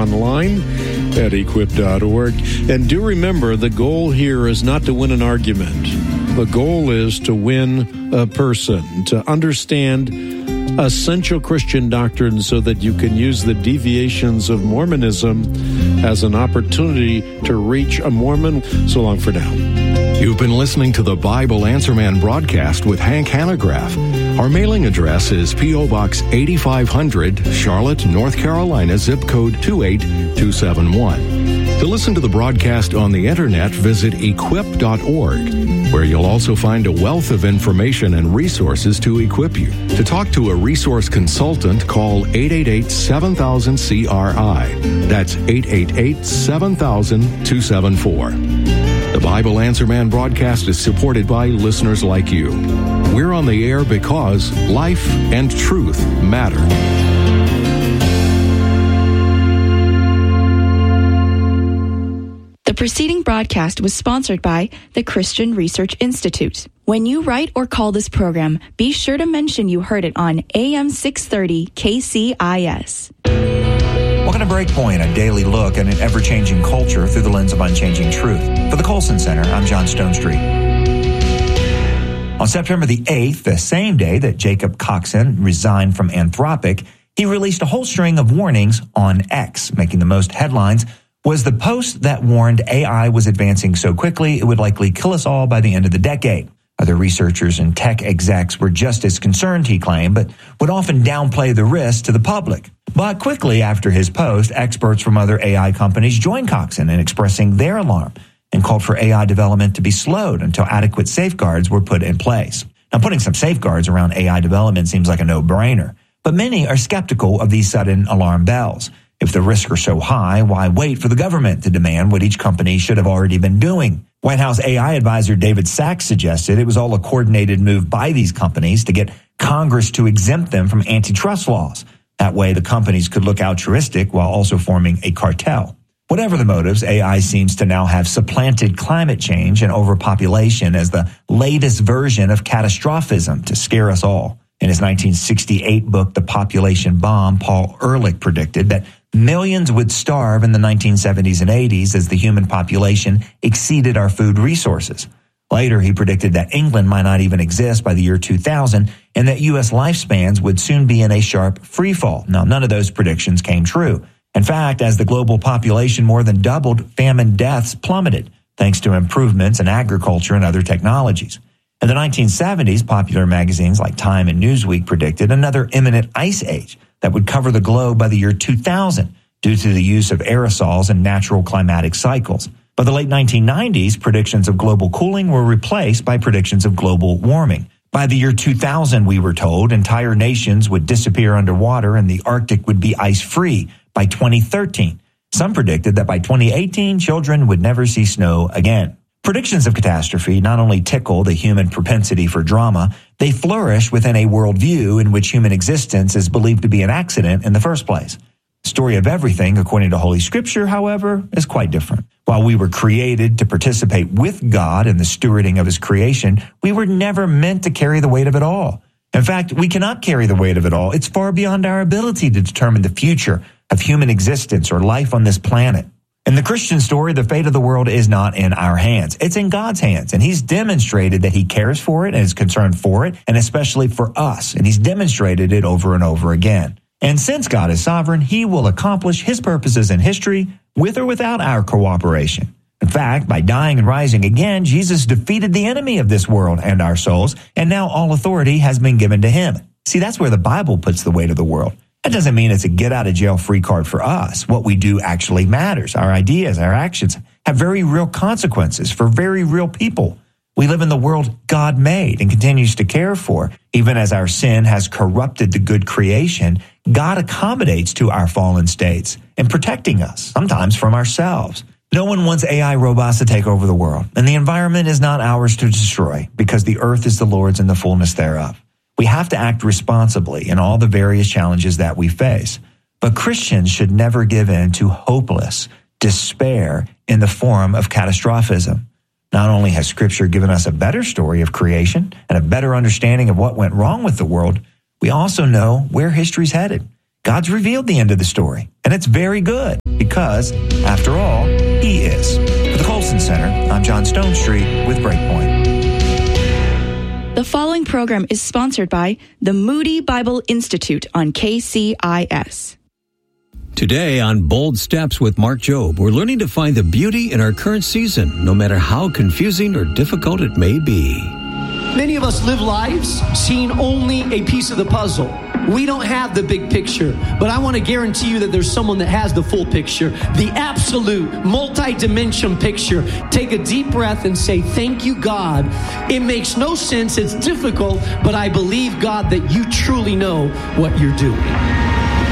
online at equip.org. And do remember, the goal here is not to win an argument. The goal is to win a person, to understand essential Christian doctrine so that you can use the deviations of Mormonism as an opportunity to reach a Mormon. So long for now. You've been listening to the Bible Answer Man broadcast with Hank Hanegraaff. Our mailing address is P.O. Box 8500, Charlotte, North Carolina, zip code 28271. To listen to the broadcast on the internet, visit equip.org, where you'll also find a wealth of information and resources to equip you. To talk to a resource consultant, call 888-7000-CRI. That's 888-7000-274. The Bible Answer Man broadcast is supported by listeners like you. We're on the air because life and truth matter. The preceding broadcast was sponsored by the Christian Research Institute. When you write or call this program, be sure to mention you heard it on AM 630 KCIS. Welcome to Breakpoint, a daily look at an ever-changing culture through the lens of unchanging truth. For the Colson Center, I'm John Stonestreet. On September the 8th, the same day that Jacob Coxon resigned from Anthropic, he released a whole string of warnings on X. Making the most headlines was the post that warned AI was advancing so quickly it would likely kill us all by the end of the decade. Other researchers and tech execs were just as concerned, he claimed, but would often downplay the risk to the public. But quickly after his post, experts from other AI companies joined Coxon in expressing their alarm and called for AI development to be slowed until adequate safeguards were put in place. Now, putting some safeguards around AI development seems like a no-brainer, but many are skeptical of these sudden alarm bells. If the risks are so high, why wait for the government to demand what each company should have already been doing? White House AI advisor David Sachs suggested it was all a coordinated move by these companies to get Congress to exempt them from antitrust laws. That way, the companies could look altruistic while also forming a cartel. Whatever the motives, AI seems to now have supplanted climate change and overpopulation as the latest version of catastrophism to scare us all. In his 1968 book, The Population Bomb, Paul Ehrlich predicted that millions would starve in the 1970s and 80s as the human population exceeded our food resources. Later, he predicted that England might not even exist by the year 2000 and that U.S. lifespans would soon be in a sharp freefall. Now, none of those predictions came true. In fact, as the global population more than doubled, famine deaths plummeted, thanks to improvements in agriculture and other technologies. In the 1970s, popular magazines like Time and Newsweek predicted another imminent ice age that would cover the globe by the year 2000 due to the use of aerosols and natural climatic cycles. By the late 1990s, predictions of global cooling were replaced by predictions of global warming. By the year 2000, we were told, entire nations would disappear underwater and the Arctic would be ice-free by 2013. Some predicted that by 2018, children would never see snow again. Predictions of catastrophe not only tickle the human propensity for drama, they flourish within a worldview in which human existence is believed to be an accident in the first place. The story of everything, according to Holy Scripture, however, is quite different. While we were created to participate with God in the stewarding of His creation, we were never meant to carry the weight of it all. In fact, we cannot carry the weight of it all. It's far beyond our ability to determine the future of human existence or life on this planet. In the Christian story, the fate of the world is not in our hands. It's in God's hands, and He's demonstrated that He cares for it and is concerned for it, and especially for us, and He's demonstrated it over and over again. And since God is sovereign, He will accomplish His purposes in history with or without our cooperation. In fact, by dying and rising again, Jesus defeated the enemy of this world and our souls, and now all authority has been given to Him. See, that's where the Bible puts the weight of the world. That doesn't mean it's a get-out-of-jail-free card for us. What we do actually matters. Our ideas, our actions have very real consequences for very real people. We live in the world God made and continues to care for. Even as our sin has corrupted the good creation, God accommodates to our fallen states in protecting us, sometimes from ourselves. No one wants AI robots to take over the world, and the environment is not ours to destroy because the earth is the Lord's and the fullness thereof. We have to act responsibly in all the various challenges that we face. But Christians should never give in to hopeless despair in the form of catastrophism. Not only has Scripture given us a better story of creation and a better understanding of what went wrong with the world, we also know where history's headed. God's revealed the end of the story, and it's very good because, after all, He is. For the Colson Center, I'm John Stonestreet with Breakpoint. The following program is sponsored by the Moody Bible Institute on KCIS. Today on Bold Steps with Mark Jobe, we're learning to find the beauty in our current season, no matter how confusing or difficult it may be. Many of us live lives seeing only a piece of the puzzle. We don't have the big picture, but I want to guarantee you that there's someone that has the full picture, the absolute multi-dimension picture. Take a deep breath and say, thank you, God. It makes no sense. It's difficult, but I believe, God, that you truly know what you're doing.